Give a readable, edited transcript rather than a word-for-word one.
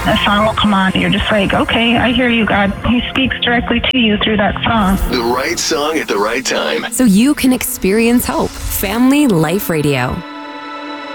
a song will come on. You're just like, okay, I hear you, God. He speaks directly to you through that song. The right song at the right time. So you can experience hope. Family Life Radio.